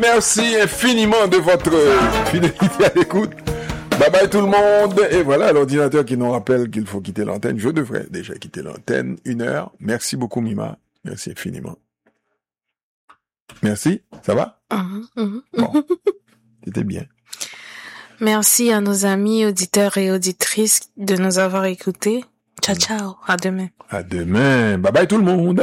merci infiniment de votre fidélité à l'écoute. Bye bye tout le monde. Et voilà l'ordinateur qui nous rappelle qu'il faut quitter l'antenne. Je devrais déjà quitter l'antenne 1 heure. Merci beaucoup Mima. Merci infiniment. Merci. Ça va? Bon. C'était bien. Merci à nos amis auditeurs et auditrices de nous avoir écoutés. Ciao, ciao. À demain. À demain. Bye bye tout le monde.